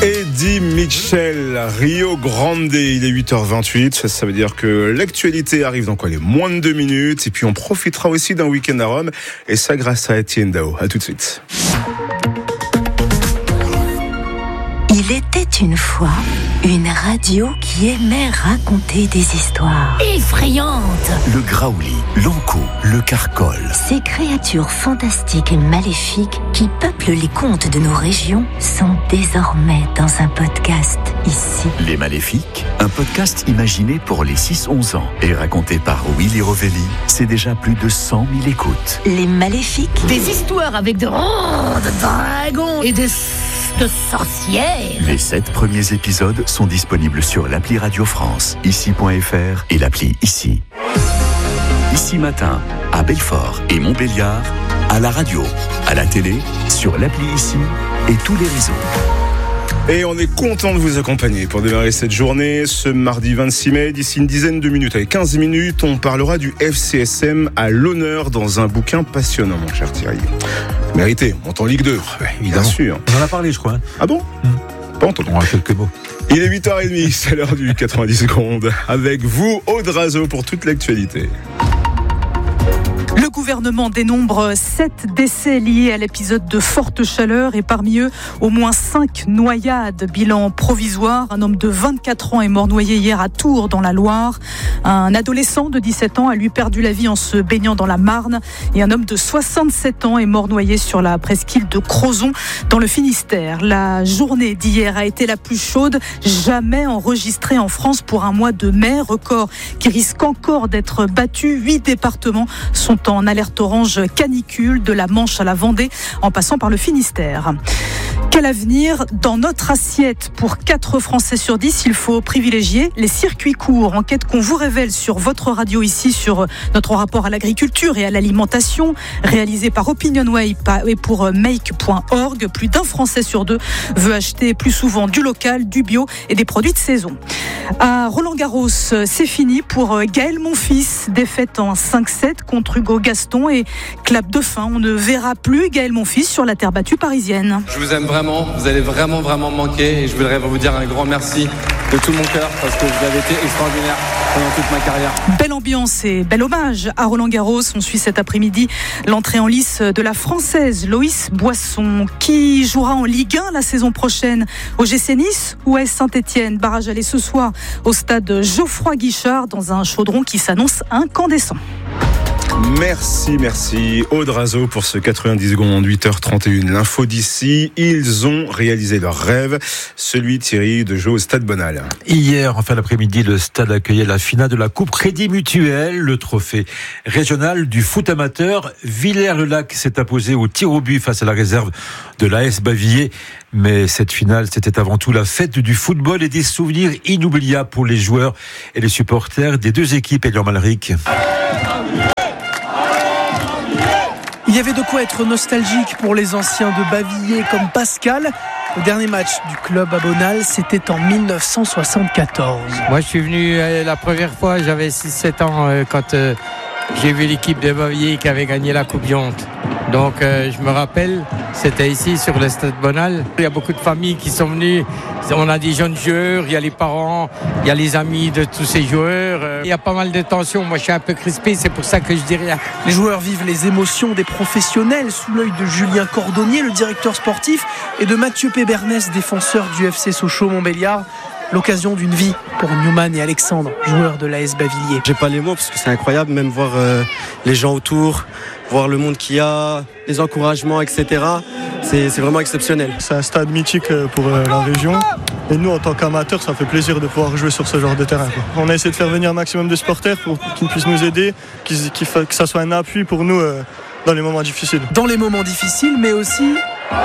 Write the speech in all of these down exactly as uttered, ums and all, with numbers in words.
Eddie Mitchell, Rio Grande, il est huit heures vingt-huit, ça veut dire que l'actualité arrive dans quoi, les moins de deux minutes, et puis on profitera aussi d'un week-end à Rome, et ça grâce à Etienne Dao. À tout de suite. Il était une fois une radio qui aimait raconter des histoires effrayantes. Le graouli, l'ankou, le carcol. Ces créatures fantastiques et maléfiques qui peuplent les contes de nos régions sont désormais dans un podcast ici. Les Maléfiques, un podcast imaginé pour les six onze ans et raconté par Willy Rovelli. C'est déjà plus de cent mille écoutes. Les Maléfiques. Des histoires avec de, oh, de dragons et de... de sorcières. Les sept premiers épisodes sont disponibles sur l'appli Radio France, ici point f r et l'appli Ici. Ici Matin, à Belfort et Montbéliard, à la radio, à la télé, sur l'appli Ici et tous les réseaux. Et on est content de vous accompagner pour démarrer cette journée, ce mardi vingt-six mai. D'ici une dizaine de minutes, avec quinze minutes, on parlera du F C S M à l'honneur dans un bouquin passionnant, mon cher Thierry. Mérité, on est en Ligue deux, ouais, bien sûr. On en a parlé, je crois. Hein. Ah bon mmh. Pas entendu. On a quelques mots. Il est huit heures trente, c'est l'heure du quatre-vingt-dix secondes. Avec vous, Aude Razo, pour toute l'actualité. Le gouvernement dénombre sept décès liés à l'épisode de forte chaleur et parmi eux, au moins cinq noyades. Bilan provisoire, un homme de vingt-quatre ans est mort noyé hier à Tours dans la Loire. Un adolescent de dix-sept ans a lui perdu la vie en se baignant dans la Marne. Et un homme de soixante-sept ans est mort noyé sur la presqu'île de Crozon dans le Finistère. La journée d'hier a été la plus chaude jamais enregistrée en France pour un mois de mai. Record qui risque encore d'être battu. Huit départements sont en alerte orange canicule, de la Manche à la Vendée, en passant par le Finistère. Quel avenir dans notre assiette? Pour quatre Français sur dix, il faut privilégier les circuits courts. Enquête qu'on vous révèle sur votre radio ici, sur notre rapport à l'agriculture et à l'alimentation, réalisé par Opinionway et pour make point org. Plus d'un Français sur deux veut acheter plus souvent du local, du bio et des produits de saison. À Roland-Garros, c'est fini pour Gaël Monfils. Défaite en cinq sept contre Hugo Gaston et clap de fin. On ne verra plus Gaël Monfils sur la terre battue parisienne. Je vous aime vraiment, vous allez vraiment vraiment me manquer et je voudrais vous dire un grand merci de tout mon cœur parce que vous avez été extraordinaire pendant toute ma carrière. Belle ambiance et bel hommage à Roland-Garros. On suit cet après-midi l'entrée en lice de la Française Loïs Boisson qui jouera en Ligue un la saison prochaine au G C Nice ou à Saint-Etienne. Barrage aller ce soir au stade Geoffroy Guichard dans un chaudron qui s'annonce incandescent. Merci, merci Aude Razo pour ce quatre-vingt-dix secondes, huit heures trente et une. L'info d'ici, ils ont réalisé leur rêve, celui, Thierry, de jouer au Stade Bonal. Hier, en fin d'après-midi, le stade accueillait la finale de la Coupe Crédit Mutuel, le trophée régional du foot amateur. Villers-le-Lac s'est imposé au tir au but face à la réserve de l'A S Bavilliers. Mais cette finale, c'était avant tout la fête du football et des souvenirs inoubliables pour les joueurs et les supporters des deux équipes. Elian Malric. Il y avait de quoi être nostalgique pour les anciens de Bavilliers comme Pascal. Le dernier match du club à Bonal, c'était en dix-neuf cent soixante-quatorze. Moi, je suis venu euh, la première fois, j'avais six sept ans euh, quand euh, j'ai vu l'équipe de Bavilliers qui avait gagné la Coupe Diante. Donc, euh, je me rappelle, c'était ici sur le stade Bonal. Il y a beaucoup de familles qui sont venues. On a des jeunes joueurs, il y a les parents, il y a les amis de tous ces joueurs. Il y a pas mal de tensions. Moi, je suis un peu crispé, c'est pour ça que je dis rien. Les joueurs vivent les émotions des professionnels sous l'œil de Julien Cordonnier, le directeur sportif, et de Mathieu Pébernès, défenseur du F C Sochaux-Montbéliard. L'occasion d'une vie pour Newman et Alexandre, joueurs de l'A S Bavilliers. J'ai pas les mots parce que c'est incroyable, même voir euh, les gens autour, voir le monde qu'il y a, les encouragements, et cetera. C'est, c'est vraiment exceptionnel. C'est un stade mythique pour euh, la région. Et nous, en tant qu'amateurs, ça fait plaisir de pouvoir jouer sur ce genre de terrain, quoi. On a essayé de faire venir un maximum de supporters pour qu'ils puissent nous aider, qu'ils, qu'ils, que ça soit un appui pour nous euh, dans les moments difficiles. Dans les moments difficiles, mais aussi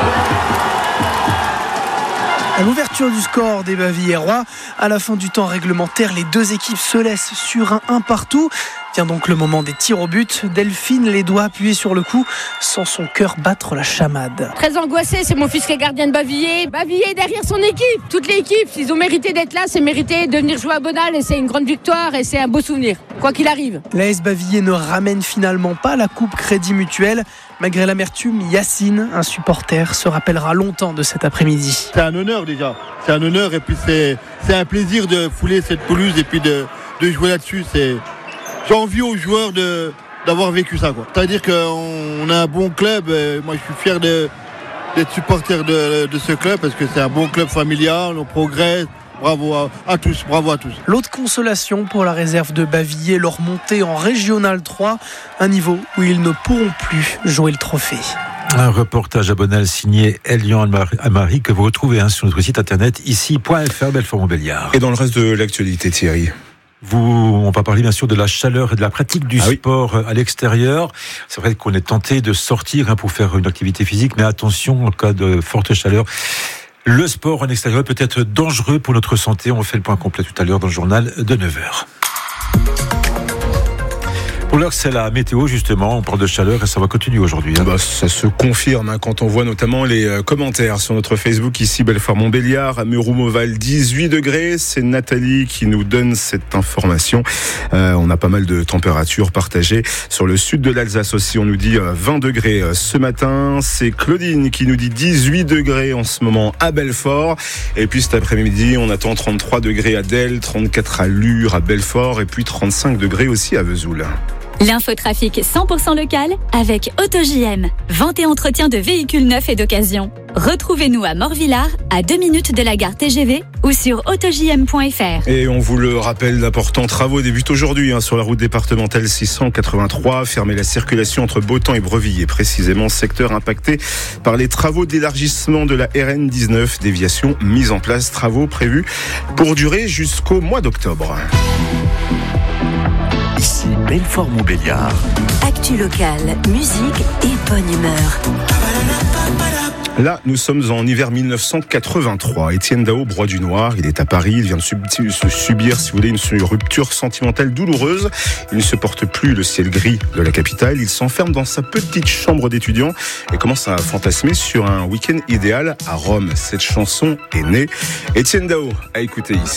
à l'ouverture du score des Bavillérois. À la fin du temps réglementaire, les deux équipes se laissent sur un un partout. Vient donc le moment des tirs au but. Delphine, les doigts appuyés sur le cou, sent son cœur battre la chamade. Très angoissé, c'est mon fils qui est gardien de Bavilliers. Bavilliers derrière son équipe, toute l'équipe, ils ont mérité d'être là, c'est mérité de venir jouer à Bonal et c'est une grande victoire et c'est un beau souvenir, quoi qu'il arrive. L'A S Bavilliers ne ramène finalement pas la coupe Crédit Mutuel. Malgré l'amertume, Yacine, un supporter, se rappellera longtemps de cet après-midi. C'est un honneur déjà, c'est un honneur et puis c'est, c'est un plaisir de fouler cette pelouse et puis de, de jouer là-dessus. C'est... J'ai envie aux joueurs de, d'avoir vécu ça, quoi. C'est-à-dire qu'on a un bon club, et moi je suis fier de, d'être supporter de, de ce club parce que c'est un bon club familial, on progresse. Bravo à, à tous, bravo à tous. L'autre consolation pour la réserve de Bavilliers, leur montée en Régional trois, un niveau où ils ne pourront plus jouer le trophée. Un reportage à Bonal signé Elian Amari que vous retrouvez hein, sur notre site internet ici point f r Belfort-Montbéliard. Et dans le reste de l'actualité, Thierry? Vous, on va parler bien sûr de la chaleur et de la pratique du ah sport oui. à l'extérieur. C'est vrai qu'on est tenté de sortir hein, pour faire une activité physique, mais attention en cas de forte chaleur. Le sport en extérieur peut être dangereux pour notre santé. On fait le point complet tout à l'heure dans le journal de neuf heures. Pour l'heure, c'est la météo, justement. On parle de chaleur et ça va continuer aujourd'hui. Hein. Bah, ça se confirme hein, quand on voit notamment les euh, commentaires sur notre Facebook ici, Belfort-Montbéliard, à Murumoval, dix-huit degrés. C'est Nathalie qui nous donne cette information. Euh, on a pas mal de températures partagées. Sur le sud de l'Alsace aussi, on nous dit euh, vingt degrés euh, ce matin. C'est Claudine qui nous dit dix-huit degrés en ce moment à Belfort. Et puis cet après-midi, on attend trente-trois degrés à Delle, trente-quatre à Lure, à Belfort et puis trente-cinq degrés aussi à Vesoul. L'infotrafic cent pour cent local avec Auto-J M. Vente et entretien de véhicules neufs et d'occasion. Retrouvez-nous à Morvillard, à deux minutes de la gare T G V ou sur auto j m point f r. Et on vous le rappelle, d'importants travaux débutent aujourd'hui hein, sur la route départementale six cent quatre-vingt-trois. Fermer la circulation entre Beautemps et Brevilliers, précisément secteur impacté par les travaux d'élargissement de la R N dix-neuf. Déviation mise en place, travaux prévus pour durer jusqu'au mois d'octobre. Ici Belfort-Montbéliard. Actu locale, musique et bonne humeur. Là, nous sommes en hiver mille neuf cent quatre-vingt-trois. Étienne Dao, Broye du Noir, il est à Paris. Il vient de sub- subir, si vous voulez, une rupture sentimentale douloureuse. Il ne supporte plus le ciel gris de la capitale. Il s'enferme dans sa petite chambre d'étudiant et commence à fantasmer sur un week-end idéal à Rome. Cette chanson est née. Étienne Dao a écouté ici.